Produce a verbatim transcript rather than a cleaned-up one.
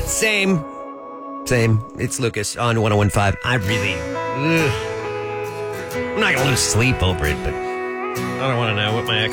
Same. Same. It's Lucas on one oh one point five. I really... Ugh. I'm not going to lose sleep over it, but I don't want to know what my ex